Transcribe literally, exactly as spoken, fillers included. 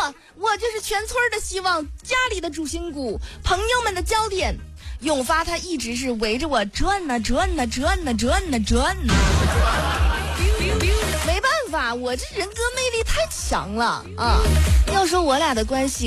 我就是全村的希望，家里的主心骨，朋友们的焦点。永发他一直是围着我转呐转呐转呐转呐转呐，没办法，我这人格魅力太强了啊！要说我俩的关系。